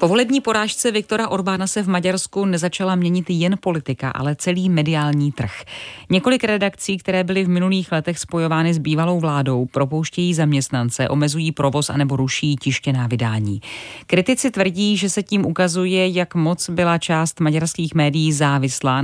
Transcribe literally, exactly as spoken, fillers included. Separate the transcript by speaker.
Speaker 1: Po volební porážce Viktora Orbána se v Maďarsku nezačala měnit jen politika, ale celý mediální trh. Několik redakcí, které byly v minulých letech spojovány s bývalou vládou, propouštějí zaměstnance, omezují provoz anebo ruší tištěná vydání. Kritici tvrdí, že se tím ukazuje, jak moc byla část maďarských médií závislá